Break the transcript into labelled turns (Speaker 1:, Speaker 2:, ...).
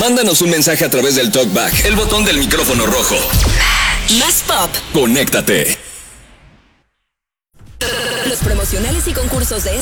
Speaker 1: Mándanos un mensaje a través del TalkBack, el botón del micrófono rojo.
Speaker 2: Más pop.
Speaker 1: Conéctate.
Speaker 2: Los promocionales y concursos de